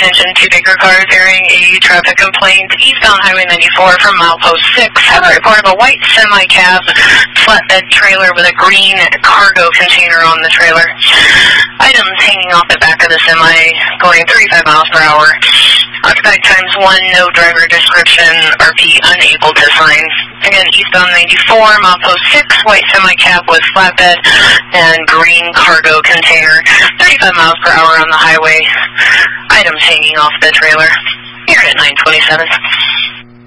attention to Baker cars airing a traffic complaint eastbound Highway 94 from milepost 6. Have a report of a white semi-cab flatbed trailer with a green cargo container on the trailer. Items hanging off the back of the semi going 35 miles per hour. Occupied times 1, no driver description, RP unable to sign. Again, eastbound 94, milepost 6, white semi-cab with flatbed and green cargo container, 35 miles per hour on the highway. Items hanging off the trailer. Here at 927.